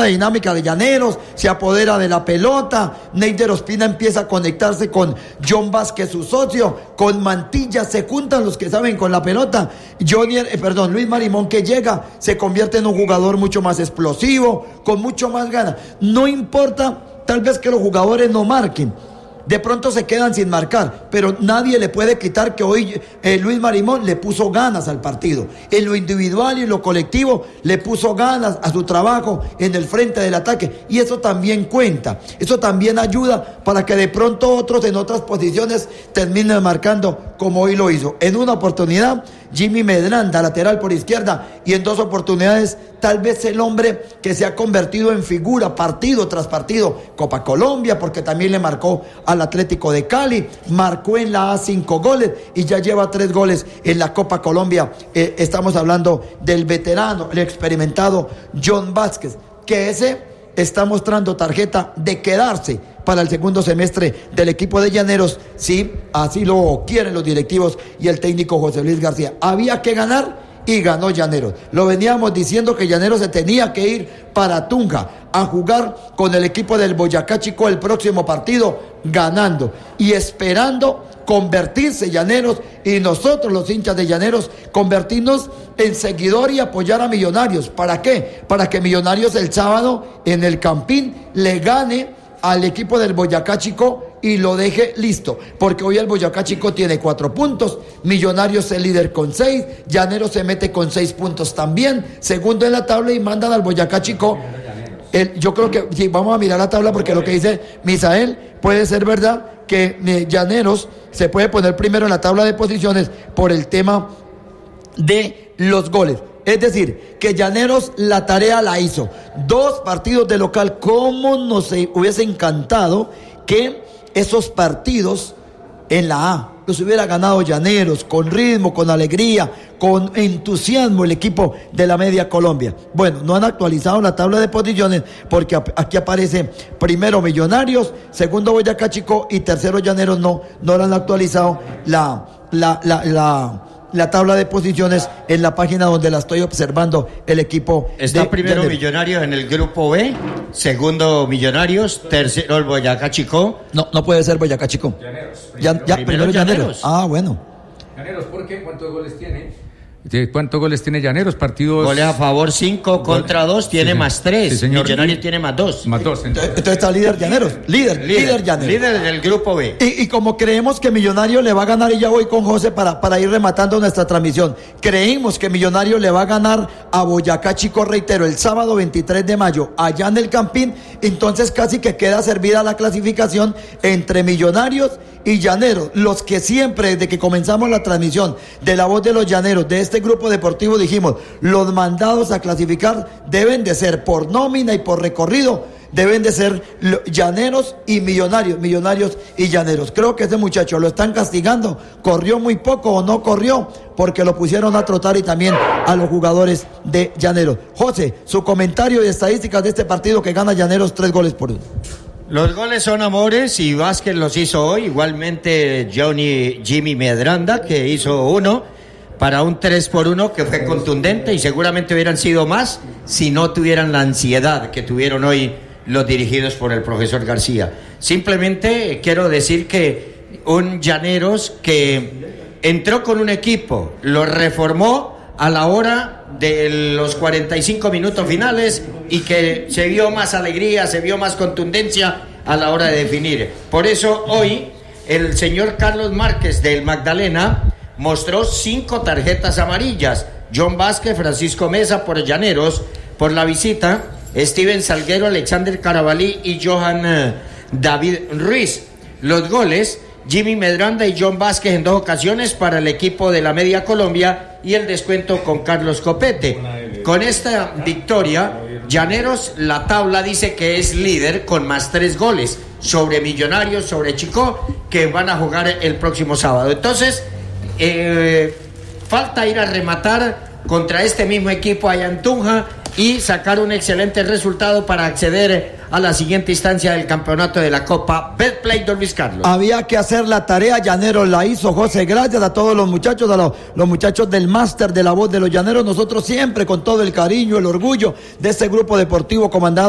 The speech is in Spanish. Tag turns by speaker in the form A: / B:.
A: buena dinámica de Llaneros, se apodera de la pelota, Neider Ospina empieza a conectarse con John Vázquez, su socio, con Mantilla, se juntan los que saben con la pelota, Luis Marimón, que llega, se convierte en un jugador mucho más explosivo, con mucho más ganas. No importa tal vez que los jugadores no marquen, de pronto se quedan sin marcar, pero nadie le puede quitar que hoy Luis Marimón le puso ganas al partido, en lo individual y en lo colectivo le puso ganas a su trabajo en el frente del ataque, y eso también cuenta, eso también ayuda para que de pronto otros en otras posiciones terminen marcando como hoy lo hizo. En una oportunidad Jimmy Medranda, lateral por izquierda, y en 2 oportunidades tal vez el hombre que se ha convertido en figura partido tras partido, Copa Colombia, porque también le marcó al Atlético de Cali, marcó en la A 5 goles y ya lleva 3 goles en la Copa Colombia. Estamos hablando del veterano, el experimentado John Vázquez, que ese está mostrando tarjeta de quedarse para el segundo semestre del equipo de Llaneros, si así lo quieren los directivos y el técnico José Luis García. Había que ganar y ganó Llaneros. Lo veníamos diciendo que Llaneros se tenía que ir para Tunja a jugar con el equipo del Boyacá Chicó el próximo partido, ganando y esperando convertirse Llaneros, y nosotros los hinchas de Llaneros convertirnos en seguidor y apoyar a Millonarios. ¿Para qué? Para que Millonarios el sábado en el Campín le gane al equipo del Boyacá Chicó y lo deje listo, porque hoy el Boyacá Chicó tiene 4 puntos, Millonarios es el líder con 6, Llaneros se mete con 6 puntos también, segundo en la tabla, y mandan al Boyacá Chicó. Yo creo que sí, vamos a mirar la tabla, porque lo que dice Misael puede ser verdad, que Llaneros se puede poner primero en la tabla de posiciones por el tema de los goles. Es decir, que Llaneros la tarea la hizo. 2 partidos de local. ¿Cómo nos hubiese encantado que esos partidos en la A los hubiera ganado Llaneros, con ritmo, con alegría, con entusiasmo, el equipo de la Media Colombia? Bueno, no han actualizado la tabla de posiciones, porque aquí aparece primero Millonarios, segundo Boyacá Chicó y tercero Llaneros. No lo han actualizado la tabla de posiciones en la página donde la estoy observando. El equipo
B: está primero Millonarios en el grupo B, segundo Millonarios, tercero el Boyacá Chicó.
A: No puede ser Boyacá Chicó. Primero Llaneros. Ah, bueno.
C: Llaneros, ¿por qué? ¿Cuántos goles tiene? ¿Cuántos goles tiene Llaneros? Partidos.
B: Goles a favor 5 contra 2, tiene más 3.
C: Sí,
B: Millonarios tiene más 2.
A: Entonces está líder Llaneros. Líder Llaneros.
B: Líder del grupo B.
A: Y como creemos que Millonarios le va a ganar, y ya voy con José para ir rematando nuestra transmisión, creímos que Millonarios le va a ganar a Boyacá Chicó, reitero, el sábado 23 de mayo, allá en el Campín, entonces casi que queda servida la clasificación entre Millonarios y Llaneros, los que siempre, desde que comenzamos la transmisión de La Voz de los Llaneros, de este grupo deportivo, dijimos, los mandados a clasificar deben de ser por nómina y por recorrido, deben de ser Llaneros y Millonarios y Llaneros. Creo que ese muchacho lo están castigando, corrió muy poco o no corrió, porque lo pusieron a trotar, y también a los jugadores de Llaneros. José, su comentario y estadísticas de este partido que gana Llaneros 3-1.
B: Los goles son amores, y Vázquez los hizo hoy, igualmente Jimmy Medranda, que hizo 1 para un 3-1 que fue contundente, y seguramente hubieran sido más si no tuvieran la ansiedad que tuvieron hoy los dirigidos por el profesor García. Simplemente quiero decir que un Llaneros que entró con un equipo, lo reformó a la hora de los 45 minutos finales, y que se vio más alegría, se vio más contundencia a la hora de definir. Por eso hoy el señor Carlos Márquez del Magdalena mostró 5 tarjetas amarillas. John Vázquez, Francisco Mesa por Llaneros por la visita, Steven Salguero, Alexander Carabalí y Johan David Ruiz. Los goles: Jimmy Medranda y John Vázquez en 2 ocasiones para el equipo de la Media Colombia, y el descuento con Carlos Copete. Con esta victoria, Llaneros, la tabla dice que es líder con más 3 goles sobre Millonarios, sobre Chicó, que van a jugar el próximo sábado. Entonces, falta ir a rematar contra este mismo equipo allá en Tunja y sacar un excelente resultado para acceder a la siguiente instancia del campeonato de la Copa Betplay, don Luis Carlos.
A: Había que hacer la tarea, Llaneros la hizo. José, gracias a todos los muchachos, a los muchachos del máster de La Voz de los Llaneros. Nosotros siempre con todo el cariño, el orgullo de este grupo deportivo comandado